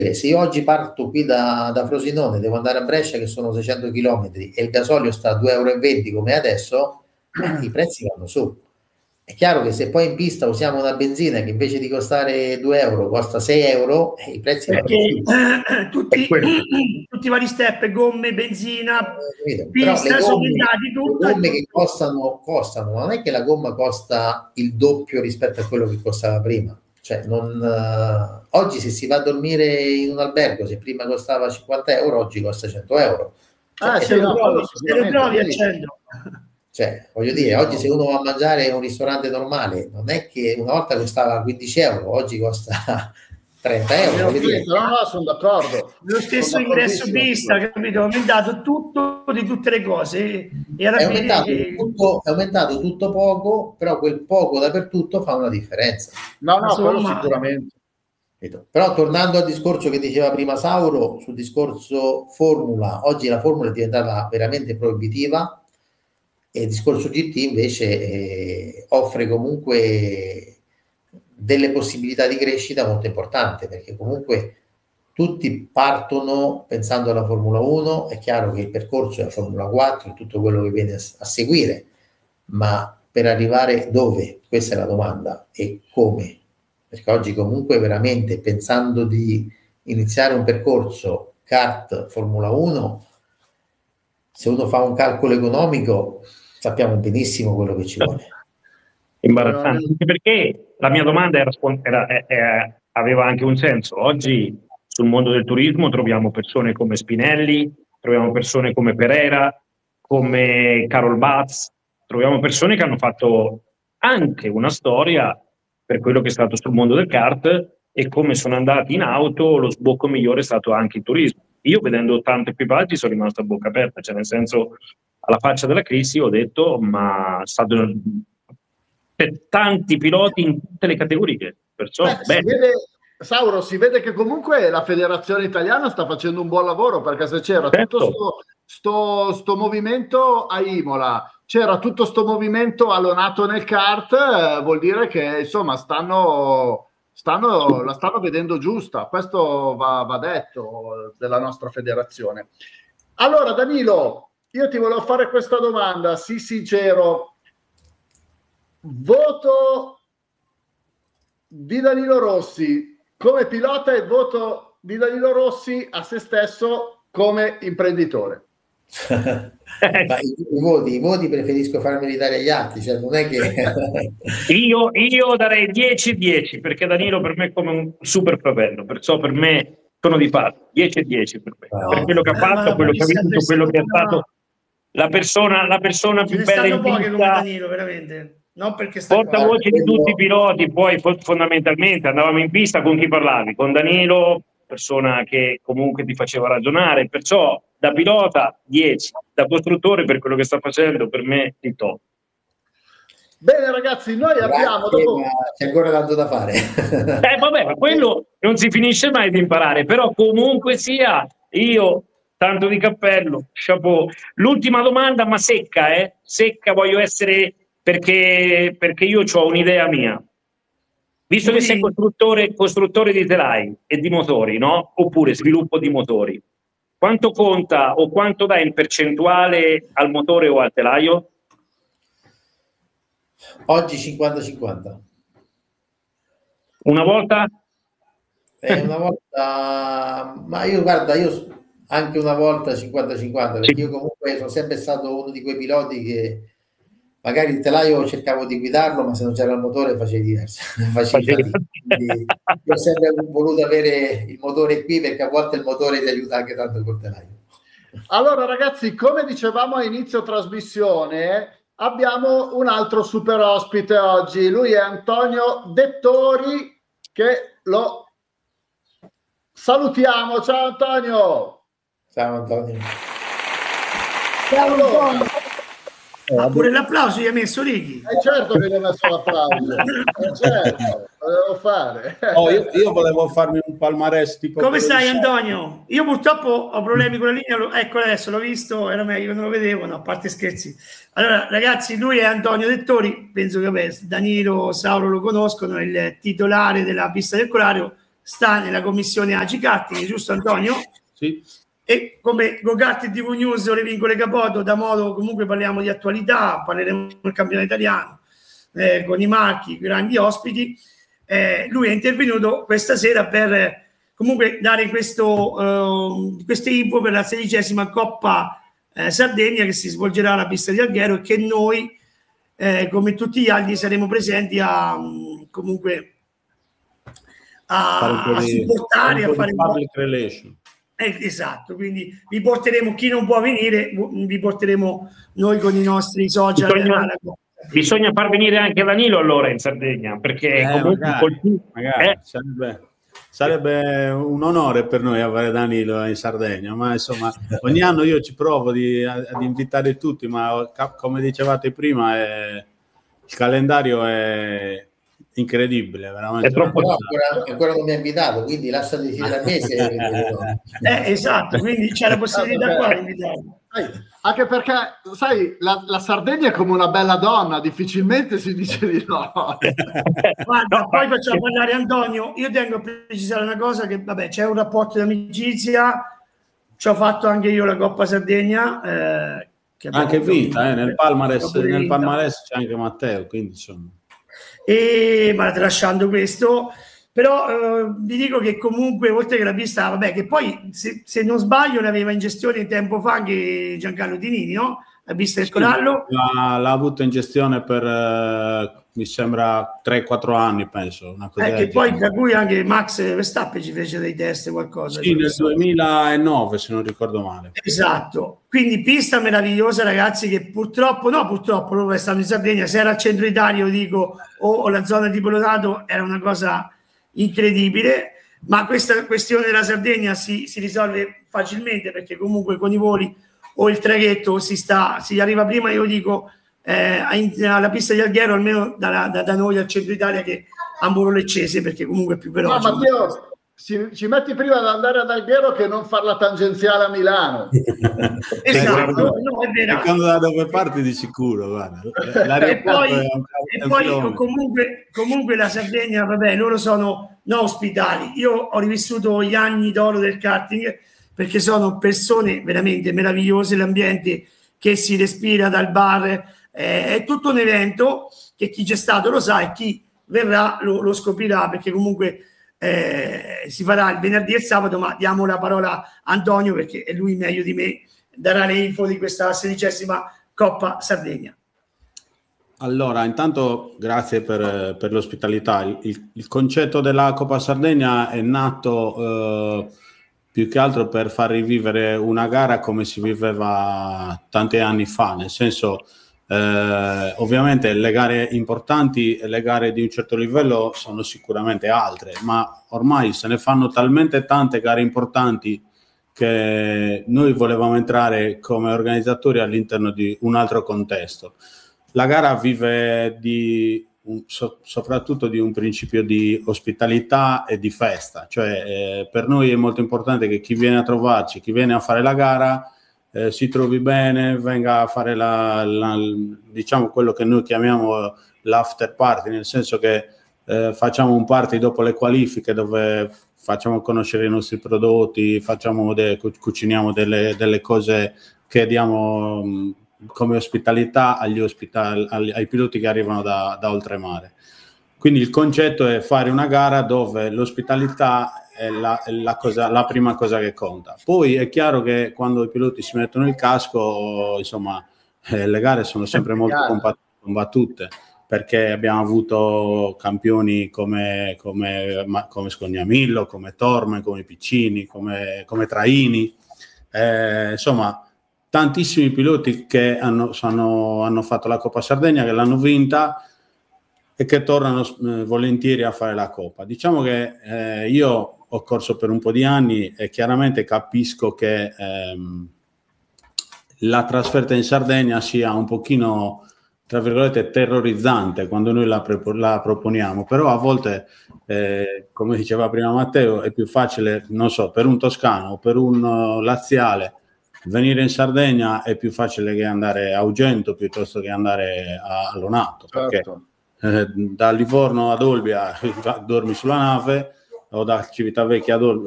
se io oggi parto qui da Frosinone, devo andare a Brescia che sono 600 chilometri e il gasolio sta a 2,20 euro come adesso, i prezzi vanno su. È chiaro che se poi in pista usiamo una benzina che invece di costare 2 euro costa 6 euro, i prezzi vanno su. Tutti i vari step, gomme, benzina, però le gomme che costano, non è che la gomma costa il doppio rispetto a quello che costava prima. Cioè, oggi se si va a dormire in un albergo, se prima costava 50 euro, oggi costa 100 euro. Cioè, se lo trovi accendo. Cioè, voglio dire, oggi se uno va a mangiare in un ristorante normale, non è che una volta costava 15 euro, oggi costa 30 euro. No, sono d'accordo. Lo stesso ingresso vista, capito? È aumentato tutto di tutte le cose. E alla è aumentato tutto poco, però quel poco dappertutto fa una differenza. No, quello sicuramente. Però tornando al discorso che diceva prima Sauro, sul discorso formula, oggi la formula è diventata veramente proibitiva e il discorso GT invece offre comunque delle possibilità di crescita molto importanti, perché comunque tutti partono pensando alla Formula 1, è chiaro che il percorso è la Formula 4 e tutto quello che viene a seguire, ma per arrivare dove? Questa è la domanda, e come? Perché oggi comunque veramente pensando di iniziare un percorso kart Formula 1, se uno fa un calcolo economico sappiamo benissimo quello che ci vuole. Imbarazzante, anche perché la mia domanda aveva anche un senso. Oggi sul mondo del turismo troviamo persone come Spinelli, troviamo persone come Pereira, come Carol Batz, troviamo persone che hanno fatto anche una storia per quello che è stato sul mondo del kart, e come sono andati in auto lo sbocco migliore è stato anche il turismo. Io vedendo tanti equipaggi sono rimasto a bocca aperta, cioè nel senso, alla faccia della crisi ho detto, ma tanti piloti in tutte le categorie, perciò Sauro, si vede che comunque la federazione italiana sta facendo un buon lavoro, perché se c'era tutto sto movimento a Imola, c'era tutto sto movimento allonato nel kart, vuol dire che insomma la stanno vedendo giusta. Questo va detto della nostra federazione. Allora Danilo, io ti volevo fare questa domanda, sii sincero. Voto di Danilo Rossi come pilota e voto di Danilo Rossi a se stesso come imprenditore. Ma i voti preferisco farmeli dare agli altri, cioè non è che io darei 10-10 perché Danilo per me è come un super fratello, perciò per me sono di fatto 10-10 per me, per quello che ha fatto, quello che ha vinto, quello che è stato la persona più bella in poche vita. Come Danilo, veramente. Non perché portavoce di tutti i piloti. Poi fondamentalmente andavamo in pista, con chi parlavi? Con Danilo, persona che comunque ti faceva ragionare, perciò da pilota 10, da costruttore per quello che sta facendo per me il top. Bene ragazzi, noi abbiamo c'è ancora tanto da fare. Vabbè, ma quello non si finisce mai di imparare, però comunque sia, io tanto di cappello, chapeau. L'ultima domanda, ma secca, secca, voglio essere, perché io ho un'idea mia. Visto che sei costruttore di telai e di motori, no? Oppure sviluppo di motori, quanto conta o quanto dai in percentuale al motore o al telaio? Oggi 50-50. Una volta? Una volta, ma io anche una volta 50-50, perché io comunque sono sempre stato uno di quei piloti che magari il telaio cercavo di guidarlo, ma se non c'era il motore facevi diverso. Quindi io ho sempre voluto avere il motore qui, perché a volte il motore ti aiuta anche tanto col telaio. Allora ragazzi, come dicevamo a inizio trasmissione, abbiamo un altro super ospite oggi. Lui è Antonio Dettori, che lo salutiamo. Ciao Antonio. Ciao Antonio. Ciao Antonio. Pure l'applauso gli ha messo Righi. Certo che gli ho messo l'applauso. Certo, lo devo fare. Io volevo farmi un palmarès tipo. Come stai Antonio? Io purtroppo ho problemi con la linea, ecco adesso l'ho visto, era meglio che non lo vedevo, no, a parte scherzi. Allora ragazzi, lui è Antonio Dettori, penso che Danilo, Sauro lo conoscono, è il titolare della pista del Colario, sta nella commissione AGI Karting, giusto Antonio? Sì. E come Go-Kart TV News, Ore Vincole Capoto, da modo comunque parliamo di attualità, parleremo del campionato italiano, con i marchi, grandi ospiti. Lui è intervenuto questa sera per comunque dare queste info per la 16ª Coppa Sardegna che si svolgerà alla pista di Alghero e che noi, come tutti gli altri, saremo presenti a supportare, a fare public relation. Esatto, quindi vi porteremo, chi non può venire, vi porteremo noi con i nostri social. Bisogna far venire anche Danilo allora in Sardegna, perché comunque magari sarebbe un onore per noi avere Danilo in Sardegna, ma insomma ogni anno io ci provo ad invitare tutti, ma come dicevate prima il calendario è incredibile, veramente. È troppo ancora non mi ha invitato, quindi lascia decidere a me se esatto, quindi c'è la possibilità qua di invitarlo. Anche perché, sai, la Sardegna è come una bella donna, difficilmente si dice di no. Guarda, poi facciamo parlare Antonio. Io tengo a precisare una cosa, che vabbè, c'è un rapporto di amicizia, ci ho fatto anche io la Coppa Sardegna. Che anche vinta, nel palmarès c'è anche Matteo, quindi insomma. Ma tralasciando questo, però vi dico che comunque oltre che la pista, vabbè, che poi se non sbaglio ne aveva in gestione tempo fa anche Giancarlo Tinini, no? La pista del Corallo l'ha avuto in gestione per mi sembra 3-4 anni, penso, una cosa che poi da cui anche Max Verstappen ci fece dei test, qualcosa. Sì, nel 2009 se non ricordo male. Esatto, quindi pista meravigliosa, ragazzi, che purtroppo loro stanno in Sardegna, se era al centro Italia, dico, o la zona di Polonato, era una cosa incredibile, ma questa questione della Sardegna si risolve facilmente, perché comunque con i voli o il traghetto si arriva prima, io dico, alla pista di Alghero, almeno da noi al centro Italia, che a Muro Leccese, perché comunque è più veloce. No, Matteo, ci metti prima ad andare ad Alghero che non far la tangenziale a Milano. Esatto, no, è vero. E quando da dove parti di sicuro, guarda. E poi comunque la Sardegna, vabbè, loro sono ospitali. Io ho rivissuto gli anni d'oro del karting, perché sono persone veramente meravigliose, l'ambiente che si respira dal bar, è tutto un evento che chi c'è stato lo sa e chi verrà lo scoprirà, perché comunque si farà il venerdì e il sabato, ma diamo la parola a Antonio, perché è lui meglio di me, darà le info di questa 16ª Coppa Sardegna. Allora, intanto grazie per l'ospitalità. Il concetto della Coppa Sardegna è nato più che altro per far rivivere una gara come si viveva tanti anni fa, nel senso, ovviamente le gare importanti e le gare di un certo livello sono sicuramente altre, ma ormai se ne fanno talmente tante gare importanti che noi volevamo entrare come organizzatori all'interno di un altro contesto. La gara vive soprattutto di un principio di ospitalità e di festa, cioè per noi è molto importante che chi viene a trovarci, chi viene a fare la gara, si trovi bene, venga a fare diciamo quello che noi chiamiamo l'after party, nel senso che facciamo un party dopo le qualifiche dove facciamo conoscere i nostri prodotti, cuciniamo delle cose che diamo come ospitalità ai piloti che arrivano da oltremare. Quindi il concetto è fare una gara dove l'ospitalità è la prima cosa che conta. Poi è chiaro che quando i piloti si mettono il casco, insomma, le gare sono sempre molto combattute, perché abbiamo avuto campioni come Scognamillo, come Torme, come Piccini, come Traini, insomma tantissimi piloti che hanno fatto la Coppa Sardegna, che l'hanno vinta e che tornano volentieri a fare la Coppa. Diciamo che io ho corso per un po' di anni e chiaramente capisco che la trasferta in Sardegna sia un pochino, tra virgolette, terrorizzante quando noi la proponiamo, però a volte, come diceva prima Matteo, è più facile, non so, per un toscano o per un laziale venire in Sardegna è più facile che andare a Ugento piuttosto che andare a Lonato, perché da Livorno ad Olbia dormi sulla nave, o da Civitavecchia